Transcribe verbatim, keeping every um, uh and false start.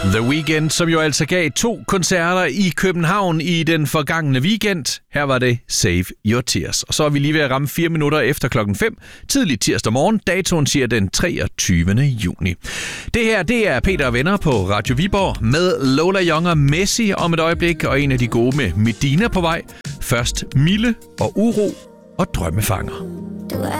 The Weeknd, som jo altså gav to koncerter i København i den forgangne weekend. Her var det Save Your Tears. Og så er vi lige ved at ramme fire minutter efter klokken fem. Tidlig tirsdag morgen. Datoen siger den treogtyvende juni. Det her, det er Peter og Venner på Radio Viborg med Lola Young og Messi om et øjeblik. Og en af de gode med Medina på vej. Først Mille og Uro og Drømmefanger.